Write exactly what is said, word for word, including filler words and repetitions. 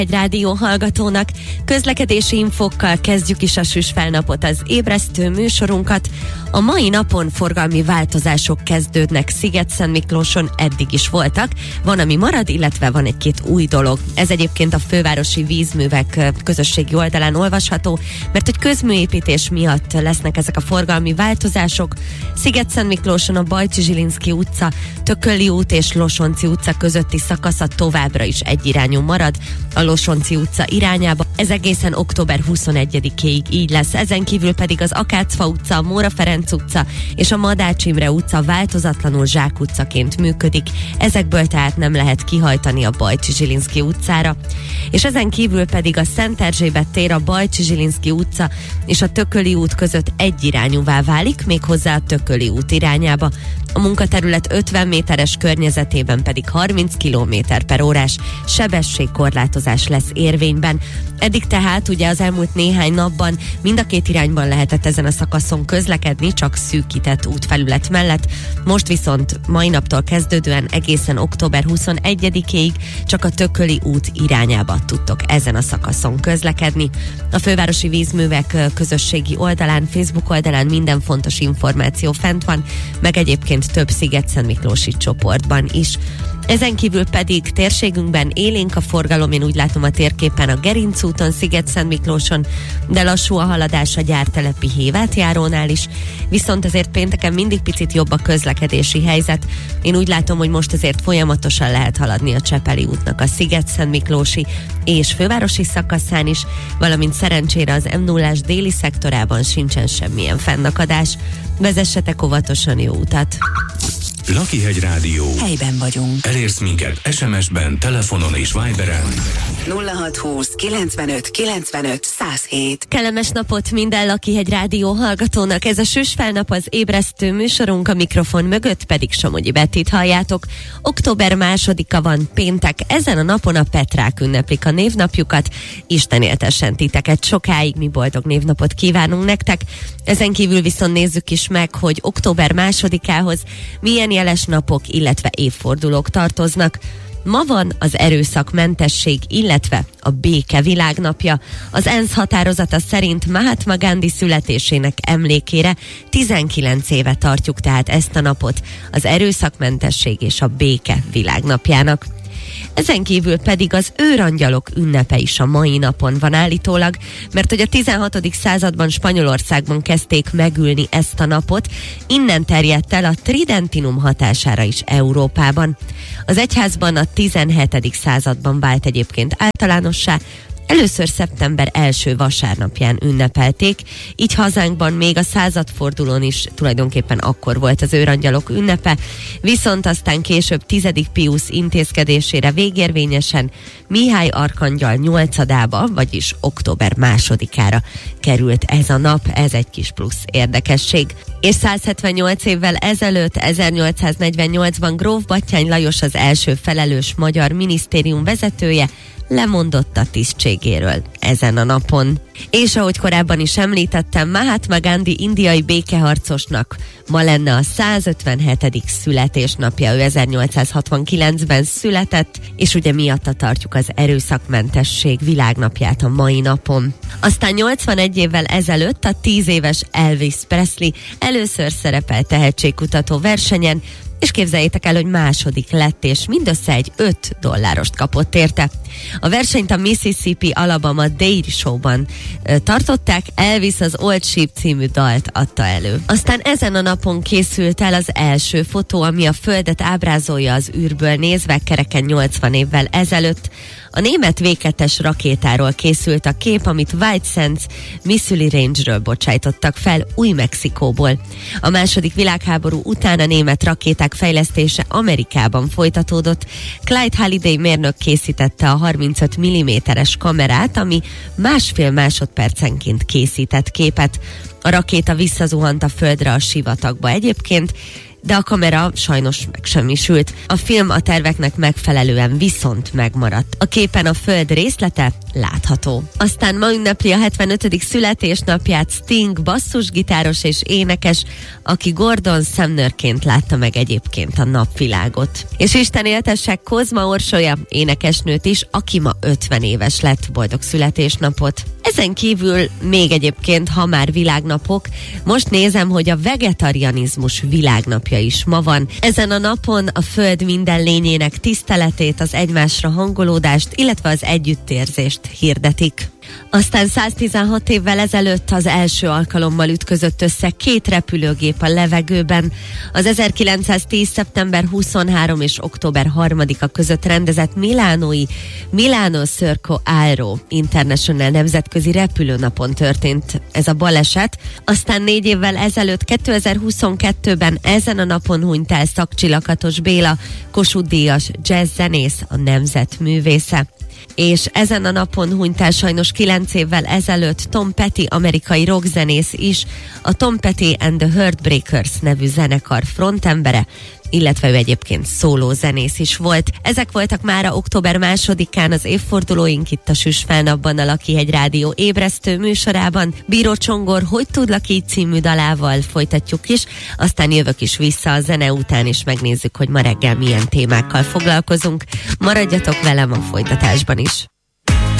Egy rádió hallgatónak közlekedési infókkal kezdjük is a süsfelnapot, az ébresztő műsorunkat. A mai napon forgalmi változások kezdődnek Szigetszentmiklóson, eddig is voltak. Van, ami marad, illetve van egy-két új dolog. Ez egyébként a fővárosi vízművek közösségi oldalán olvasható, mert hogy közműépítés miatt lesznek ezek a forgalmi változások. Szigetszentmiklóson a Bajcsy-Zsilinszky utca, Tököli út és Losonczy utca közötti szakasza továbbra is egyirányú marad a Losonczy utca irányába. Ez egészen október huszonegyedikéig így lesz. Ezen kívül pedig az Akácfa utca, a Móra Ferenc utca és a Madács Imre utca változatlanul Zsák utcaként működik. Ezekből tehát nem lehet kihajtani a Bajcsy-Zsilinszky utcára. És ezen kívül pedig a Szent Erzsébet tér, a Bajcsy-Zsilinszky utca és a Tököli út között egyirányúvá válik, méghozzá a Tököli út irányába. A munkaterület ötven méteres környezetében pedig harminc kilométer per órás sebességkorlátozás lesz érvényben. Eddig tehát ugye az elmúlt néhány napban mind a két irányban lehetett ezen a szakaszon közlekedni, csak szűkített útfelület mellett. Most viszont mai naptól kezdődően egészen október huszonegyedikéig csak a Tököli út irányába tudtok ezen a szakaszon közlekedni. A fővárosi vízművek közösségi oldalán, Facebook oldalán minden fontos információ fent van, meg egyébként több szigetszentmiklósi csoportban is. Ezen kívül pedig térségünkben élénk a forgalom, én úgy látom a térképen a Gerinc úton, Szigetszentmiklóson, de lassú a haladás a gyártelepi Hévátjárónál is, viszont azért pénteken mindig picit jobb a közlekedési helyzet. Én úgy látom, hogy most azért folyamatosan lehet haladni a Csepeli útnak a Szigetszentmiklósi és fővárosi szakaszán is, valamint szerencsére az em nullás déli szektorában sincsen semmilyen fennakadás. Vezessetek óvatosan, jó utat! Lakihegy Rádió. Helyben vagyunk. Elérsz minket es em es-ben, telefonon és Viberen. nulla hat húsz kilencvenöt kilencvenöt száz hét. Kellemes napot minden Lakihegy Rádió hallgatónak. Ez a süsfelnap, az ébresztő műsorunk, a mikrofon mögött pedig Somogyi Bettit halljátok. Október másodika van, péntek. Ezen a napon a Petrák ünneplik a névnapjukat. Isten éltessen titeket sokáig, mi boldog névnapot kívánunk nektek. Ezen kívül viszont nézzük is meg, hogy október másodikához milyen jeles napok, illetve évfordulók tartoznak. Ma van az erőszakmentesség, illetve a béke világnapja. Az ENSZ határozata szerint Mahatma Gandhi születésének emlékére tizenkilenc éve tartjuk tehát ezt a napot az erőszakmentesség és a béke világnapjának. Ezen kívül pedig az őrangyalok ünnepe is a mai napon van állítólag, mert hogy a tizenhatodik században Spanyolországban kezdték megülni ezt a napot, innen terjedt el a tridentinum hatására is Európában. Az egyházban a tizenhetedik században vált egyébként általánossá, először szeptember első vasárnapján ünnepelték, így hazánkban még a századfordulón is tulajdonképpen akkor volt az őrangyalok ünnepe, viszont aztán később tizedik Piusz intézkedésére végérvényesen Mihály arkangyal nyolcadába, vagyis október másodikára került ez a nap, ez egy kis plusz érdekesség. És száz hetvennyolc évvel ezelőtt, ezernyolcszáznegyvennyolcban Gróf Batthyány Lajos, az első felelős magyar minisztérium vezetője, lemondott a tisztségéről ezen a napon. És ahogy korábban is említettem, Mahatma Gandhi indiai békeharcosnak ma lenne a százötvenhetedik születésnapja. Ő ezernyolcszázhatvankilencben született, és ugye miatta tartjuk az erőszakmentesség világnapját a mai napon. Aztán nyolcvanegy évvel ezelőtt a tíz éves Elvis Presley először szerepelt tehetségkutató versenyen, és képzeljétek el, hogy második lett, és mindössze egy öt dollárost kapott érte. A versenyt a Mississippi Alabama Dairy Show-ban ö, tartották, Elvis az Old Sheep című dalt adta elő. Aztán ezen a napon készült el az első fotó, ami a Földet ábrázolja az űrből nézve, kereken nyolcvan évvel ezelőtt. A német vé kettes rakétáról készült a kép, amit White Sands, Missouri Range-ről bocsájtottak fel, Új-Mexikóból. A második világháború után a német rakéták fejlesztése Amerikában folytatódott. Clyde Halliday mérnök készítette a harmincöt milliméteres kamerát, ami másfél másodpercenként készített képet. A rakéta visszazuhant a földre a sivatagba egyébként, de a kamera sajnos megsemmisült. A film a terveknek megfelelően viszont megmaradt. A képen a föld részlete látható. Aztán ma ünnepli a hetvenötödik születésnapját Sting, basszusgitáros és énekes, aki Gordon Sumnerként látta meg egyébként a napvilágot. És Isten éltesse Kozma Orsolya énekesnőt is, aki ma ötven éves lett. Boldog születésnapot! Ezen kívül még egyébként, ha már világnapok, most nézem, hogy a vegetarianizmus világnapja is ma van. Ezen a napon a Föld minden lényének tiszteletét, az egymásra hangolódást, illetve az együttérzést hirdetik. Aztán száztizenhat évvel ezelőtt az első alkalommal ütközött össze két repülőgép a levegőben. Az ezerkilencszáztíz. szeptember huszonharmadika és október harmadika között rendezett milánói Milano Circo Aero International nemzetközi repülőnapon történt ez a baleset. Aztán négy évvel ezelőtt, kétezer-huszonkettőben ezen a napon hunyt el Szakcsi Lakatos Béla, Kossuth-díjas jazzzenész, a nemzet művésze. És ezen a napon hunyt el sajnos kilenc évvel ezelőtt Tom Petty, amerikai rockzenész is, a Tom Petty and the Heartbreakers nevű zenekar frontembere, illetve ő egyébként szóló zenész is volt. Ezek voltak mára október másodikán az évfordulóink itt a Süsfelnapban, a Lakihegy Rádió ébresztő műsorában. Bíró Csongor Hogy tudlak így című dalával folytatjuk is, aztán jövök is vissza a zene után, és megnézzük, hogy ma reggel milyen témákkal foglalkozunk. Maradjatok velem a folytatásban is.